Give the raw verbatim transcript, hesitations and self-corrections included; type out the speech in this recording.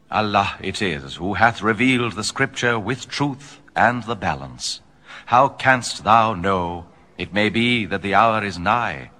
Allah it is who hath revealed the scripture with truth and the balance. How canst thou know? It may be that the hour is nigh,